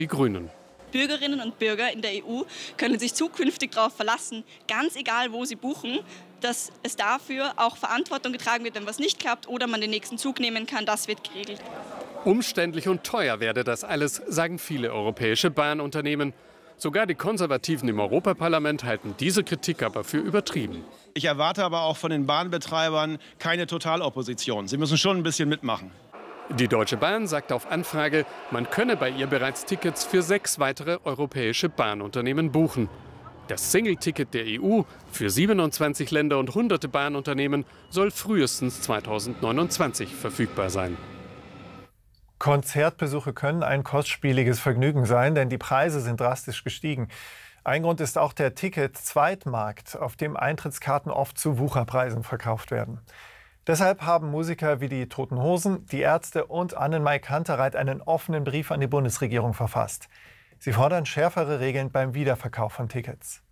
Die Grünen. Bürgerinnen und Bürger in der EU können sich zukünftig darauf verlassen, ganz egal wo sie buchen, dass es dafür auch Verantwortung getragen wird, wenn was nicht klappt oder man den nächsten Zug nehmen kann. Das wird geregelt. Umständlich und teuer werde das alles, sagen viele europäische Bahnunternehmen. Sogar die Konservativen im Europaparlament halten diese Kritik aber für übertrieben. Ich erwarte aber auch von den Bahnbetreibern keine Totalopposition. Sie müssen schon ein bisschen mitmachen. Die Deutsche Bahn sagt auf Anfrage, man könne bei ihr bereits Tickets für 6 weitere europäische Bahnunternehmen buchen. Das Single-Ticket der EU für 27 Länder und hunderte Bahnunternehmen soll frühestens 2029 verfügbar sein. Konzertbesuche können ein kostspieliges Vergnügen sein, denn die Preise sind drastisch gestiegen. Ein Grund ist auch der Ticket-Zweitmarkt, auf dem Eintrittskarten oft zu Wucherpreisen verkauft werden. Deshalb haben Musiker wie die Toten Hosen, die Ärzte und Annemarie Kantereit einen offenen Brief an die Bundesregierung verfasst. Sie fordern schärfere Regeln beim Wiederverkauf von Tickets.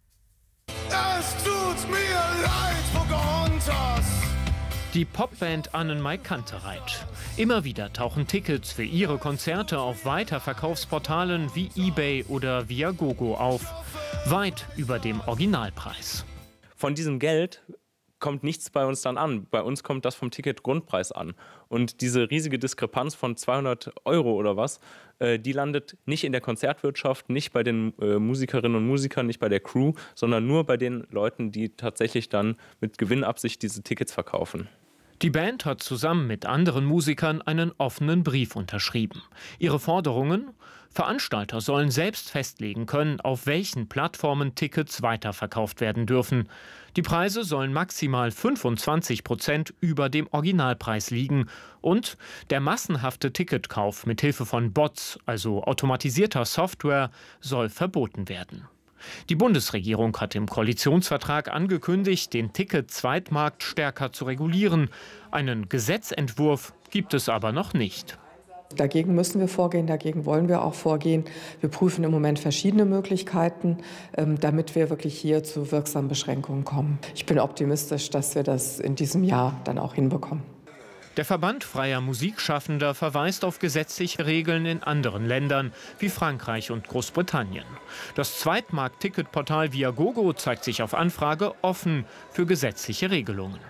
Es tut mir leid, Pocahontas. Die Popband Annemarie Kantereit. Immer wieder tauchen Tickets für ihre Konzerte auf Weiterverkaufsportalen wie eBay oder Viagogo auf. Weit über dem Originalpreis. Von diesem Geld kommt nichts bei uns dann an. Bei uns kommt das vom Ticketgrundpreis an. Und diese riesige Diskrepanz von 200 € oder was, die landet nicht in der Konzertwirtschaft, nicht bei den Musikerinnen und Musikern, nicht bei der Crew, sondern nur bei den Leuten, die tatsächlich dann mit Gewinnabsicht diese Tickets verkaufen. Die Band hat zusammen mit anderen Musikern einen offenen Brief unterschrieben. Ihre Forderungen? Veranstalter sollen selbst festlegen können, auf welchen Plattformen Tickets weiterverkauft werden dürfen. Die Preise sollen maximal 25% über dem Originalpreis liegen. Und der massenhafte Ticketkauf mit Hilfe von Bots, also automatisierter Software, soll verboten werden. Die Bundesregierung hat im Koalitionsvertrag angekündigt, den Ticket-Zweitmarkt stärker zu regulieren. Einen Gesetzentwurf gibt es aber noch nicht. Dagegen müssen wir vorgehen, dagegen wollen wir auch vorgehen. Wir prüfen im Moment verschiedene Möglichkeiten, damit wir wirklich hier zu wirksamen Beschränkungen kommen. Ich bin optimistisch, dass wir das in diesem Jahr dann auch hinbekommen. Der Verband freier Musikschaffender verweist auf gesetzliche Regeln in anderen Ländern wie Frankreich und Großbritannien. Das Zweitmarkt-Ticketportal Viagogo zeigt sich auf Anfrage offen für gesetzliche Regelungen.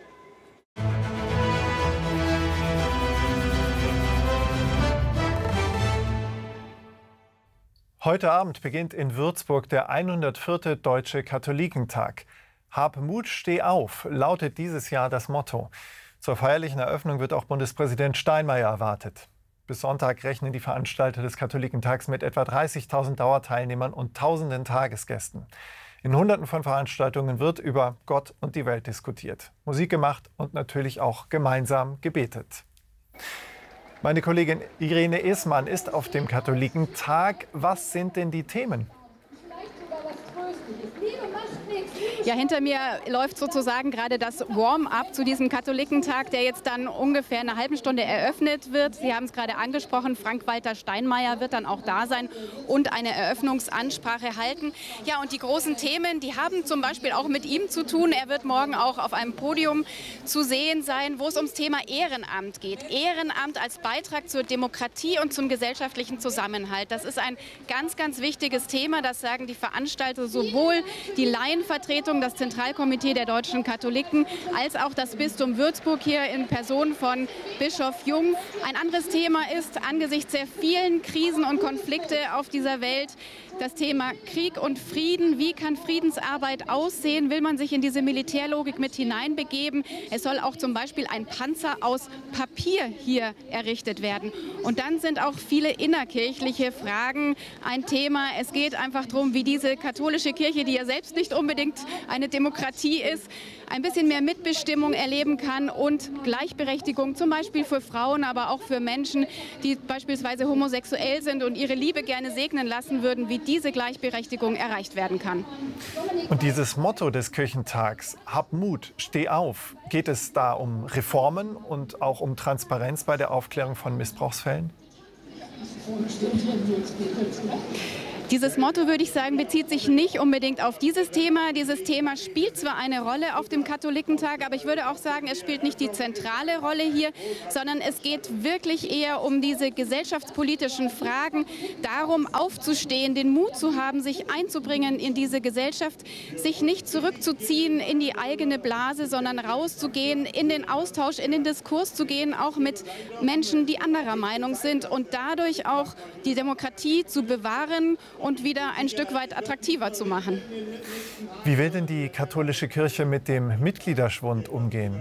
Heute Abend beginnt in Würzburg der 104. Deutsche Katholikentag. Hab Mut, steh auf, lautet dieses Jahr das Motto. Zur feierlichen Eröffnung wird auch Bundespräsident Steinmeier erwartet. Bis Sonntag rechnen die Veranstalter des Katholikentags mit etwa 30.000 Dauerteilnehmern und tausenden Tagesgästen. In Hunderten von Veranstaltungen wird über Gott und die Welt diskutiert, Musik gemacht und natürlich auch gemeinsam gebetet. Meine Kollegin Irene Esmann ist auf dem Katholikentag. Was sind denn die Themen? Ja, hinter mir läuft sozusagen gerade das Warm-up zu diesem Katholikentag, der jetzt dann ungefähr in einer halben Stunde eröffnet wird. Sie haben es gerade angesprochen, Frank-Walter Steinmeier wird dann auch da sein und eine Eröffnungsansprache halten. Ja, und die großen Themen, die haben zum Beispiel auch mit ihm zu tun. Er wird morgen auch auf einem Podium zu sehen sein, wo es ums Thema Ehrenamt geht. Ehrenamt als Beitrag zur Demokratie und zum gesellschaftlichen Zusammenhalt. Das ist ein ganz, ganz wichtiges Thema. Das sagen die Veranstalter, sowohl die Laienvertretung, das Zentralkomitee der deutschen Katholiken, als auch das Bistum Würzburg hier in Person von Bischof Jung. Ein anderes Thema ist angesichts der vielen Krisen und Konflikte auf dieser Welt das Thema Krieg und Frieden. Wie kann Friedensarbeit aussehen? Will man sich in diese Militärlogik mit hineinbegeben? Es soll auch zum Beispiel ein Panzer aus Papier hier errichtet werden. Und dann sind auch viele innerkirchliche Fragen ein Thema. Es geht einfach darum, wie diese katholische Kirche, die ja selbst nicht unbedingt eine Demokratie ist, ein bisschen mehr Mitbestimmung erleben kann und Gleichberechtigung, zum Beispiel für Frauen, aber auch für Menschen, die beispielsweise homosexuell sind und ihre Liebe gerne segnen lassen würden, wie diese Gleichberechtigung erreicht werden kann. Und dieses Motto des Kirchentags, hab Mut, steh auf, geht es da um Reformen und auch um Transparenz bei der Aufklärung von Missbrauchsfällen? Dieses Motto, würde ich sagen, bezieht sich nicht unbedingt auf dieses Thema. Dieses Thema spielt zwar eine Rolle auf dem Katholikentag, aber ich würde auch sagen, es spielt nicht die zentrale Rolle hier, sondern es geht wirklich eher um diese gesellschaftspolitischen Fragen, darum aufzustehen, den Mut zu haben, sich einzubringen in diese Gesellschaft, sich nicht zurückzuziehen in die eigene Blase, sondern rauszugehen, in den Austausch, in den Diskurs zu gehen, auch mit Menschen, die anderer Meinung sind und dadurch auch die Demokratie zu bewahren und wieder ein Stück weit attraktiver zu machen. Wie will denn die katholische Kirche mit dem Mitgliederschwund umgehen?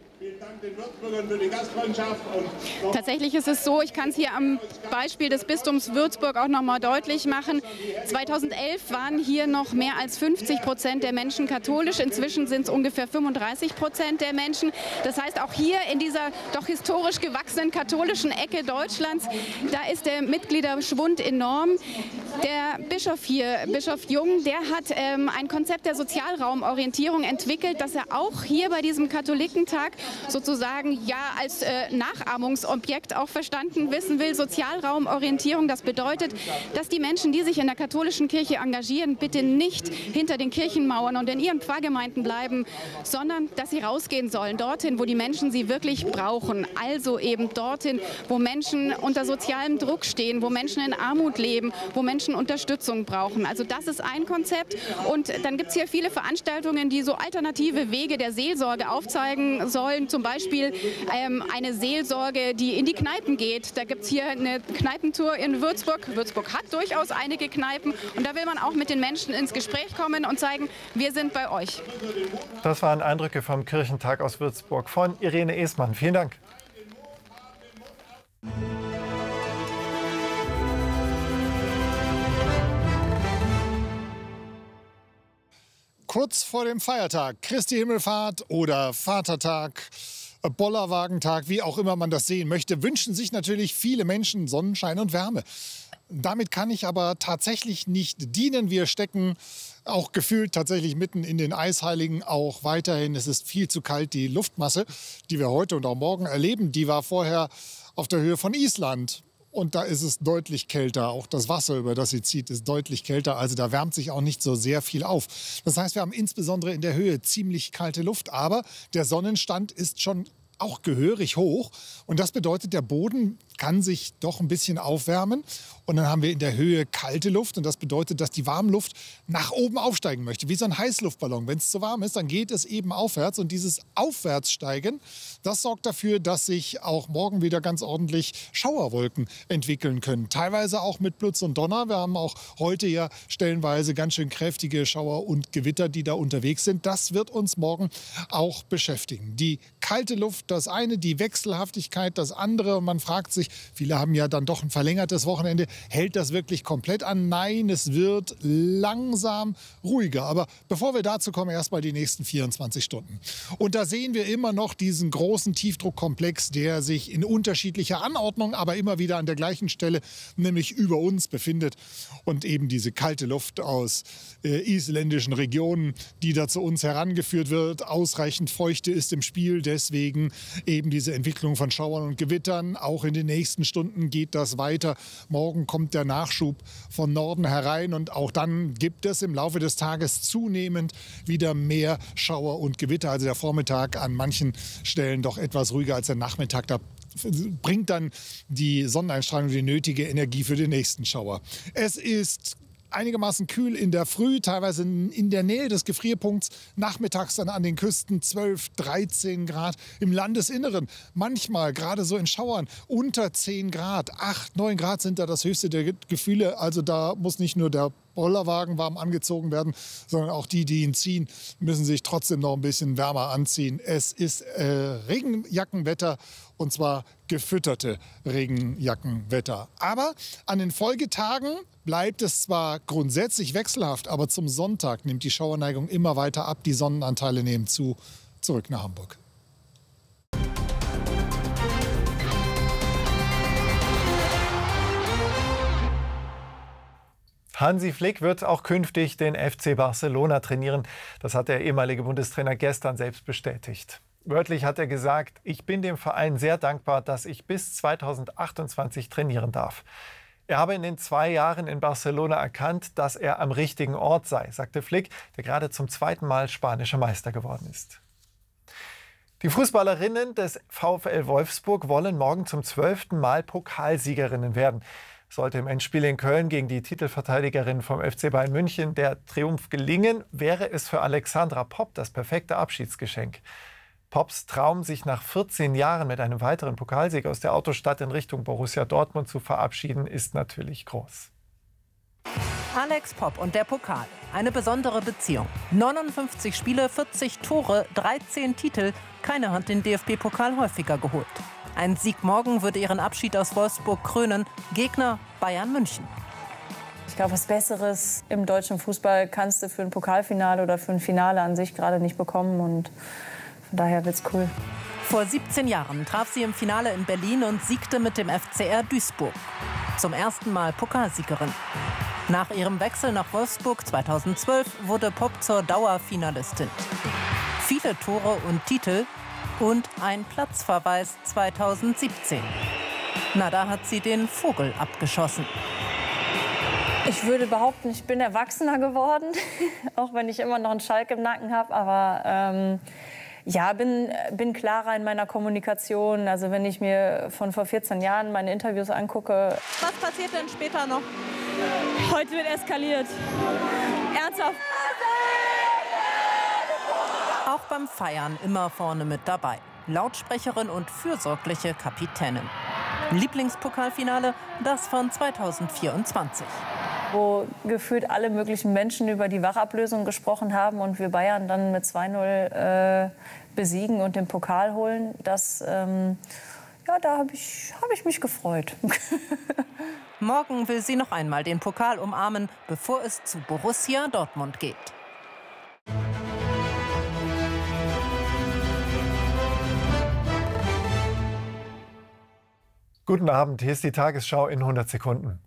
Tatsächlich ist es so, ich kann es hier am Beispiel des Bistums Würzburg auch noch mal deutlich machen. 2011 waren hier noch mehr als 50% der Menschen katholisch. Inzwischen sind es ungefähr 35% der Menschen. Das heißt, auch hier in dieser doch historisch gewachsenen katholischen Ecke Deutschlands, da ist der Mitgliederschwund enorm. Der Bischof hier, Bischof Jung, der hat ein Konzept der Sozialraumorientierung entwickelt, das er auch hier bei diesem Katholikentag sozusagen als Nachahmungsobjekt auch verstanden wissen will. Sozialraumorientierung, das bedeutet, dass die Menschen, die sich in der katholischen Kirche engagieren, bitte nicht hinter den Kirchenmauern und in ihren Pfarrgemeinden bleiben, sondern dass sie rausgehen sollen, dorthin, wo die Menschen sie wirklich brauchen. Also eben dorthin, wo Menschen unter sozialem Druck stehen, wo Menschen in Armut leben, wo Menschen Unterstützung brauchen. Also das ist ein Konzept. Und dann gibt es hier viele Veranstaltungen, die so alternative Wege der Seelsorge aufzeigen sollen. Zum Beispiel eine Seelsorge, die in die Kneipen geht. Da gibt es hier eine Kneipentour in Würzburg. Würzburg hat durchaus einige Kneipen. Und da will man auch mit den Menschen ins Gespräch kommen und zeigen, wir sind bei euch. Das waren Eindrücke vom Kirchentag aus Würzburg von Irene Esmann. Vielen Dank. Kurz vor dem Feiertag, Christi Himmelfahrt oder Vatertag, Bollerwagentag, wie auch immer man das sehen möchte, wünschen sich natürlich viele Menschen Sonnenschein und Wärme. Damit kann ich aber tatsächlich nicht dienen. Wir stecken auch gefühlt tatsächlich mitten in den Eisheiligen auch weiterhin. Es ist viel zu kalt. Die Luftmasse, die wir heute und auch morgen erleben, die war vorher auf der Höhe von Island. Und da ist es deutlich kälter. Auch das Wasser, über das sie zieht, ist deutlich kälter. Also da wärmt sich auch nicht so sehr viel auf. Das heißt, wir haben insbesondere in der Höhe ziemlich kalte Luft. Aber der Sonnenstand ist schon auch gehörig hoch. Und das bedeutet, der Boden kann sich doch ein bisschen aufwärmen. Und dann haben wir in der Höhe kalte Luft. Und das bedeutet, dass die Warmluft nach oben aufsteigen möchte. Wie so ein Heißluftballon. Wenn es zu warm ist, dann geht es eben aufwärts. Und dieses Aufwärtssteigen, das sorgt dafür, dass sich auch morgen wieder ganz ordentlich Schauerwolken entwickeln können. Teilweise auch mit Blitz und Donner. Wir haben auch heute ja stellenweise ganz schön kräftige Schauer und Gewitter, die da unterwegs sind. Das wird uns morgen auch beschäftigen. Die kalte Luft, das eine, die Wechselhaftigkeit, das andere. Und man fragt sich, viele haben ja dann doch ein verlängertes Wochenende. Hält das wirklich komplett an? Nein, es wird langsam ruhiger. Aber bevor wir dazu kommen, erst mal die nächsten 24 Stunden. Und da sehen wir immer noch diesen großen Tiefdruckkomplex, der sich in unterschiedlicher Anordnung, aber immer wieder an der gleichen Stelle, nämlich über uns befindet. Und eben diese kalte Luft aus isländischen Regionen, die da zu uns herangeführt wird. Ausreichend Feuchte ist im Spiel, deswegen eben diese Entwicklung von Schauern und Gewittern. Auch in den nächsten Stunden geht das weiter. Morgen kommt der Nachschub von Norden herein und auch dann gibt es im Laufe des Tages zunehmend wieder mehr Schauer und Gewitter. Also der Vormittag an manchen Stellen doch etwas ruhiger als der Nachmittag. Da bringt dann die Sonneneinstrahlung die nötige Energie für den nächsten Schauer. Es ist einigermaßen kühl in der Früh, teilweise in der Nähe des Gefrierpunkts. Nachmittags dann an den Küsten 12, 13 Grad. Im Landesinneren manchmal, gerade so in Schauern, unter 10 Grad. 8, 9 Grad sind da das höchste der Gefühle. Also da muss nicht nur der Bollerwagen warm angezogen werden, sondern auch die, die ihn ziehen, müssen sich trotzdem noch ein bisschen wärmer anziehen. Es ist Regenjackenwetter und zwar gefütterte Regenjackenwetter. Aber an den Folgetagen bleibt es zwar grundsätzlich wechselhaft, aber zum Sonntag nimmt die Schauerneigung immer weiter ab. Die Sonnenanteile nehmen zu. Zurück nach Hamburg. Hansi Flick wird auch künftig den FC Barcelona trainieren. Das hat der ehemalige Bundestrainer gestern selbst bestätigt. Wörtlich hat er gesagt, ich bin dem Verein sehr dankbar, dass ich bis 2028 trainieren darf. Er habe in den 2 Jahren in Barcelona erkannt, dass er am richtigen Ort sei, sagte Flick, der gerade zum 2. Mal spanischer Meister geworden ist. Die Fußballerinnen des VfL Wolfsburg wollen morgen zum 12. Mal Pokalsiegerinnen werden. Sollte im Endspiel in Köln gegen die Titelverteidigerin vom FC Bayern München der Triumph gelingen, wäre es für Alexandra Popp das perfekte Abschiedsgeschenk. Popps Traum, sich nach 14 Jahren mit einem weiteren Pokalsieg aus der Autostadt in Richtung Borussia Dortmund zu verabschieden, ist natürlich groß. Alex Popp und der Pokal. Eine besondere Beziehung. 59 Spiele, 40 Tore, 13 Titel. Keiner hat den DFB-Pokal häufiger geholt. Ein Sieg morgen würde ihren Abschied aus Wolfsburg krönen. Gegner Bayern München. Ich glaube, was Besseres im deutschen Fußball kannst du für ein Pokalfinale oder für ein Finale an sich gerade nicht bekommen. Und von daher wird's cool. Vor 17 Jahren traf sie im Finale in Berlin und siegte mit dem FCR Duisburg. Zum ersten Mal Pokalsiegerin. Nach ihrem Wechsel nach Wolfsburg 2012 wurde Popp zur Dauerfinalistin. Viele Tore und Titel und ein Platzverweis 2017. Na, da hat sie den Vogel abgeschossen. Ich würde behaupten, ich bin erwachsener geworden, auch wenn ich immer noch einen Schalk im Nacken habe. Aber ja, bin klarer in meiner Kommunikation. Also wenn ich mir von vor 14 Jahren meine Interviews angucke. Was passiert denn später noch? Heute wird eskaliert. Ernsthaft. Auch beim Feiern immer vorne mit dabei. Lautsprecherin und fürsorgliche Kapitänin. Lieblingspokalfinale, das von 2024. Wo gefühlt alle möglichen Menschen über die Wachablösung gesprochen haben und wir Bayern dann mit 2-0 besiegen und den Pokal holen. Das, ja, da hab ich mich gefreut. Morgen will sie noch einmal den Pokal umarmen, bevor es zu Borussia Dortmund geht. Guten Abend, hier ist die Tagesschau in 100 Sekunden.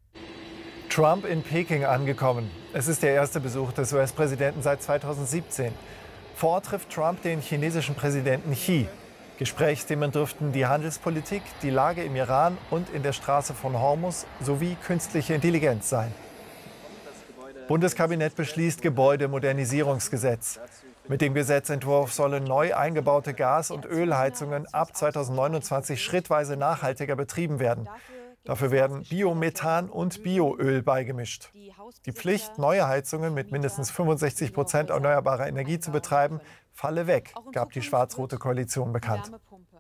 Trump in Peking angekommen. Es ist der erste Besuch des US-Präsidenten seit 2017. Vor Ort trifft Trump den chinesischen Präsidenten Xi. Gesprächsthemen dürften die Handelspolitik, die Lage im Iran und in der Straße von Hormuz sowie künstliche Intelligenz sein. Bundeskabinett beschließt Gebäudemodernisierungsgesetz. Mit dem Gesetzentwurf sollen neu eingebaute Gas- und Ölheizungen ab 2029 schrittweise nachhaltiger betrieben werden. Dafür werden Biomethan und Bioöl beigemischt. Die Pflicht, neue Heizungen mit mindestens 65% erneuerbarer Energie zu betreiben, falle weg, gab die schwarz-rote Koalition bekannt.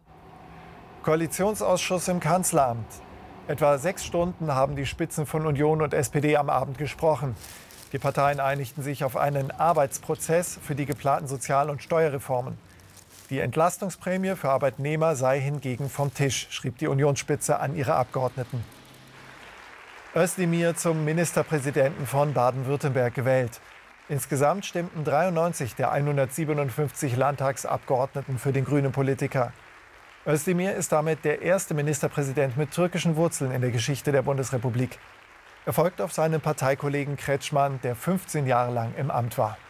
Koalitionsausschuss im Kanzleramt. Etwa 6 Stunden haben die Spitzen von Union und SPD am Abend gesprochen. Die Parteien einigten sich auf einen Arbeitsprozess für die geplanten Sozial- und Steuerreformen. Die Entlastungsprämie für Arbeitnehmer sei hingegen vom Tisch, schrieb die Unionsspitze an ihre Abgeordneten. Özdemir zum Ministerpräsidenten von Baden-Württemberg gewählt. Insgesamt stimmten 93 der 157 Landtagsabgeordneten für den grünen Politiker. Özdemir ist damit der erste Ministerpräsident mit türkischen Wurzeln in der Geschichte der Bundesrepublik. Er folgt auf seinen Parteikollegen Kretschmann, der 15 Jahre lang im Amt war.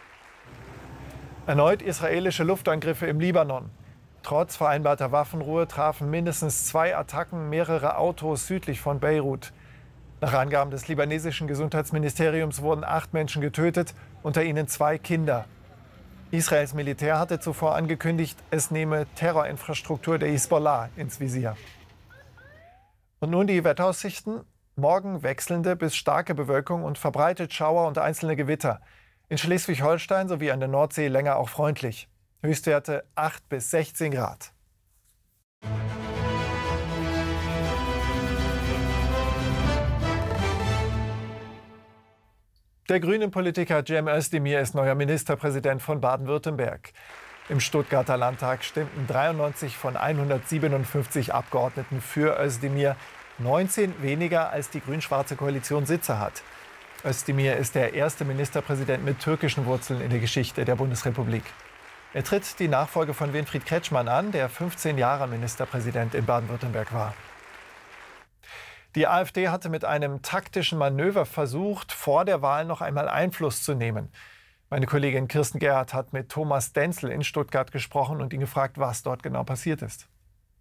Erneut israelische Luftangriffe im Libanon. Trotz vereinbarter Waffenruhe trafen mindestens 2 Attacken mehrere Autos südlich von Beirut. Nach Angaben des libanesischen Gesundheitsministeriums wurden 8 Menschen getötet, unter ihnen 2 Kinder. Israels Militär hatte zuvor angekündigt, es nehme Terrorinfrastruktur der Hisbollah ins Visier. Und nun die Wetteraussichten. Morgen wechselnde bis starke Bewölkung und verbreitet Schauer und einzelne Gewitter. In Schleswig-Holstein sowie an der Nordsee länger auch freundlich. Höchstwerte 8 bis 16 Grad. Der grünen Politiker Cem Özdemir ist neuer Ministerpräsident von Baden-Württemberg. Im Stuttgarter Landtag stimmten 93 von 157 Abgeordneten für Özdemir, 19 weniger als die grün-schwarze Koalition Sitze hat. Özdemir ist der erste Ministerpräsident mit türkischen Wurzeln in der Geschichte der Bundesrepublik. Er tritt die Nachfolge von Winfried Kretschmann an, der 15 Jahre Ministerpräsident in Baden-Württemberg war. Die AfD hatte mit einem taktischen Manöver versucht, vor der Wahl noch einmal Einfluss zu nehmen. Meine Kollegin Kirsten Gerhardt hat mit Thomas Denzel in Stuttgart gesprochen und ihn gefragt, was dort genau passiert ist.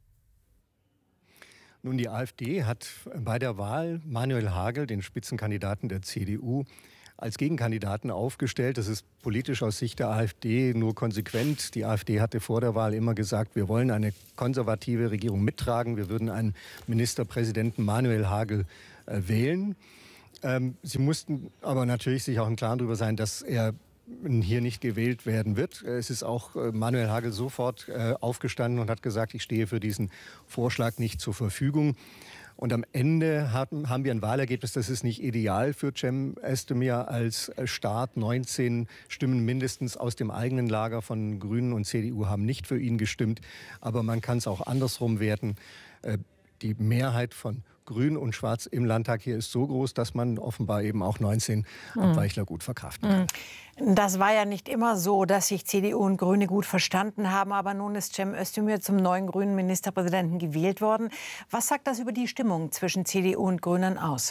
Nun, die AfD hat bei der Wahl Manuel Hagel, den Spitzenkandidaten der CDU, als Gegenkandidaten aufgestellt. Das ist politisch aus Sicht der AfD nur konsequent. Die AfD hatte vor der Wahl immer gesagt, wir wollen eine konservative Regierung mittragen. Wir würden einen Ministerpräsidenten Manuel Hagel wählen. Sie mussten aber natürlich sich auch im Klaren darüber sein, dass er hier nicht gewählt werden wird. Es ist auch Manuel Hagel sofort aufgestanden und hat gesagt, ich stehe für diesen Vorschlag nicht zur Verfügung. Und am Ende haben wir ein Wahlergebnis, das ist nicht ideal für Cem Özdemir als Start. 19 Stimmen mindestens aus dem eigenen Lager von Grünen und CDU haben nicht für ihn gestimmt. Aber man kann es auch andersrum werten. Die Mehrheit von Grün und Schwarz im Landtag hier ist so groß, dass man offenbar eben auch 19 Abweichler gut verkraften kann. Das war ja nicht immer so, dass sich CDU und Grüne gut verstanden haben. Aber nun ist Cem Özdemir zum neuen grünen Ministerpräsidenten gewählt worden. Was sagt das über die Stimmung zwischen CDU und Grünen aus?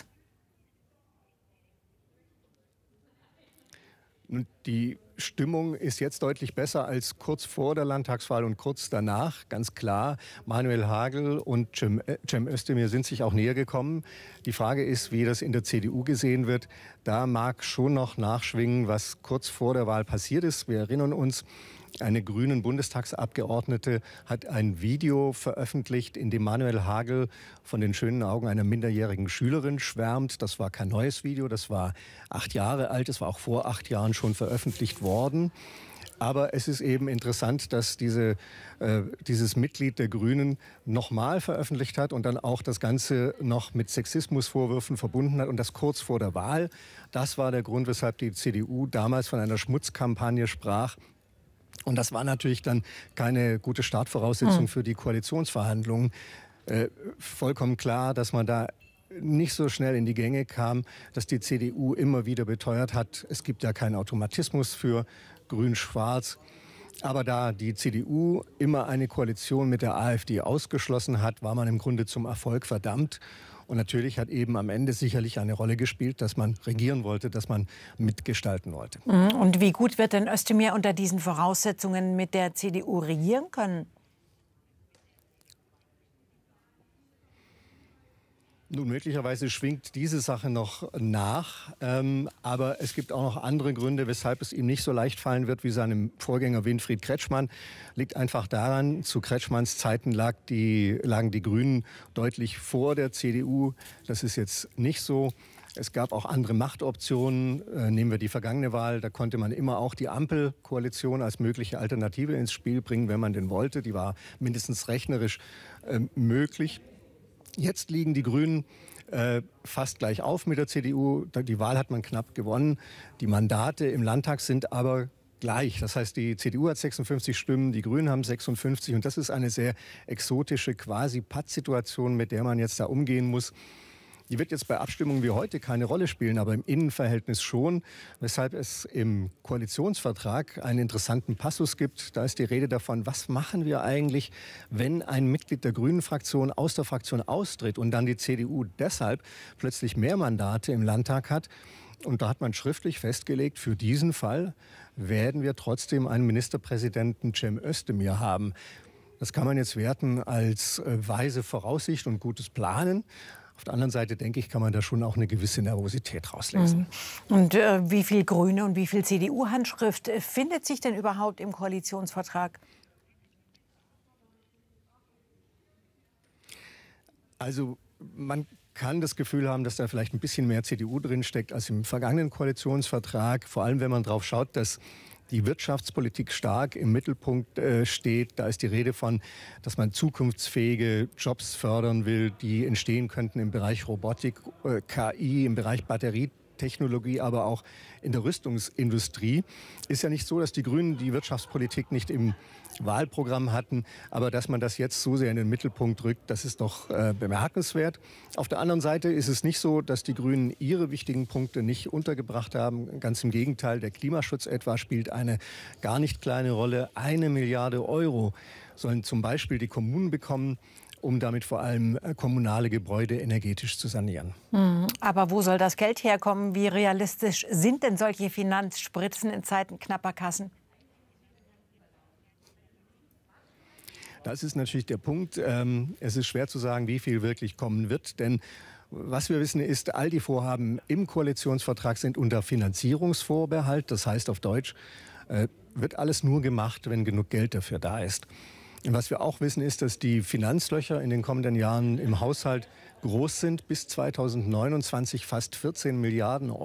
Die Stimmung ist jetzt deutlich besser als kurz vor der Landtagswahl und kurz danach. Ganz klar, Manuel Hagel und Cem Özdemir sind sich auch näher gekommen. Die Frage ist, wie das in der CDU gesehen wird. Da mag schon noch nachschwingen, was kurz vor der Wahl passiert ist. Wir erinnern uns, eine grünen Bundestagsabgeordnete hat ein Video veröffentlicht, in dem Manuel Hagel von den schönen Augen einer minderjährigen Schülerin schwärmt. Das war kein neues Video, das war 8 Jahre alt, das war auch vor 8 Jahren schon veröffentlicht worden. Aber es ist eben interessant, dass dieses Mitglied der Grünen nochmal veröffentlicht hat und dann auch das Ganze noch mit Sexismusvorwürfen verbunden hat und das kurz vor der Wahl. Das war der Grund, weshalb die CDU damals von einer Schmutzkampagne sprach. Und das war natürlich dann keine gute Startvoraussetzung für die Koalitionsverhandlungen. Vollkommen klar, dass man da nicht so schnell in die Gänge kam, dass die CDU immer wieder beteuert hat, es gibt ja keinen Automatismus für Grün-Schwarz. Aber da die CDU immer eine Koalition mit der AfD ausgeschlossen hat, war man im Grunde zum Erfolg verdammt. Und natürlich hat eben am Ende sicherlich eine Rolle gespielt, dass man regieren wollte, dass man mitgestalten wollte. Und wie gut wird denn Özdemir unter diesen Voraussetzungen mit der CDU regieren können? Nun, möglicherweise schwingt diese Sache noch nach, aber es gibt auch noch andere Gründe, weshalb es ihm nicht so leicht fallen wird wie seinem Vorgänger Winfried Kretschmann. Liegt einfach daran, zu Kretschmanns Zeiten lagen die Grünen deutlich vor der CDU. Das ist jetzt nicht so. Es gab auch andere Machtoptionen. Nehmen wir die vergangene Wahl, da konnte man immer auch die Ampelkoalition als mögliche Alternative ins Spiel bringen, wenn man denn wollte. Die war mindestens rechnerisch möglich. Jetzt liegen die Grünen fast gleich auf mit der CDU. Die Wahl hat man knapp gewonnen. Die Mandate im Landtag sind aber gleich. Das heißt, die CDU hat 56 Stimmen, die Grünen haben 56. Und das ist eine sehr exotische Quasi-Patt-Situation, mit der man jetzt da umgehen muss. Die wird jetzt bei Abstimmungen wie heute keine Rolle spielen, aber im Innenverhältnis schon, weshalb es im Koalitionsvertrag einen interessanten Passus gibt. Da ist die Rede davon, was machen wir eigentlich, wenn ein Mitglied der Grünen-Fraktion aus der Fraktion austritt und dann die CDU deshalb plötzlich mehr Mandate im Landtag hat. Und da hat man schriftlich festgelegt, für diesen Fall werden wir trotzdem einen Ministerpräsidenten Cem Özdemir haben. Das kann man jetzt werten als weise Voraussicht und gutes Planen. Auf der anderen Seite, denke ich, kann man da schon auch eine gewisse Nervosität rauslesen. Und wie viel Grüne und wie viel CDU-Handschrift findet sich denn überhaupt im Koalitionsvertrag? Also man kann das Gefühl haben, dass da vielleicht ein bisschen mehr CDU drinsteckt als im vergangenen Koalitionsvertrag. Vor allem, wenn man darauf schaut, dass die Wirtschaftspolitik stark im Mittelpunkt steht. Da ist die Rede von, dass man zukunftsfähige Jobs fördern will, die entstehen könnten im Bereich Robotik, KI, im Bereich Batterietechnologie, aber auch in der Rüstungsindustrie. Ist ja nicht so, dass die Grünen die Wirtschaftspolitik nicht im Wahlprogramm hatten, aber dass man das jetzt so sehr in den Mittelpunkt rückt, das ist doch bemerkenswert. Auf der anderen Seite ist es nicht so, dass die Grünen ihre wichtigen Punkte nicht untergebracht haben. Ganz im Gegenteil, der Klimaschutz etwa spielt eine gar nicht kleine Rolle. 1 Milliarde Euro sollen zum Beispiel die Kommunen bekommen, um damit vor allem kommunale Gebäude energetisch zu sanieren. Aber wo soll das Geld herkommen? Wie realistisch sind denn solche Finanzspritzen in Zeiten knapper Kassen? Das ist natürlich der Punkt. Es ist schwer zu sagen, wie viel wirklich kommen wird, denn was wir wissen ist, all die Vorhaben im Koalitionsvertrag sind unter Finanzierungsvorbehalt. Das heißt auf Deutsch, wird alles nur gemacht, wenn genug Geld dafür da ist. Und was wir auch wissen ist, dass die Finanzlöcher in den kommenden Jahren im Haushalt groß sind. Bis 2029 fast 14 Milliarden Euro.